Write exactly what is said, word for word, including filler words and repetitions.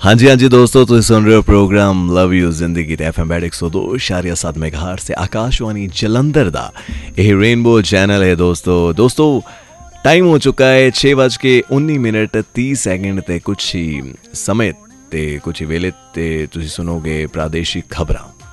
ਹਾਂਜੀ ਹਾਂਜੀ ਦੋਸਤੋ, ਤੁਸੀਂ ਸੁਣ ਰਹੇ ਹੋ ਪ੍ਰੋਗਰਾਮ ਲਵ ਯੂ ਜ਼ਿੰਦਗੀ ਤੇ ਐਫਐਮ ਬੈਡ ਇੱਕ ਸੌ ਦੋ ਇਸ਼ਾਰੀਆ ਸੱਤ ਮੈਗਾਹਰਟਜ਼ से आकाशवाणी जलंधर ਦਾ ਇਹ ਰੇਨਬੋ ਚੈਨਲ ਹੈ। ਦੋਸਤੋ ਦੋਸਤੋ ਟਾਈਮ ਹੋ ਚੁੱਕਾ ਹੈ ਛੇ ਵੱਜ ਕੇ ਉੱਨੀ ਮਿੰਟ ਤੀਹ ਸੈਕਿੰਡ ਤੇ ਕੁਛ ਹੀ ਸਮੇਂ ਤੇ ਕੁਛ ਹੀ ਵੇਲੇ ਤੇ ਤੁਸੀਂ ਸੁਣੋਗੇ ਪ੍ਰਾਦੇਸ਼ਿਕ ਖਬਰਾਂ।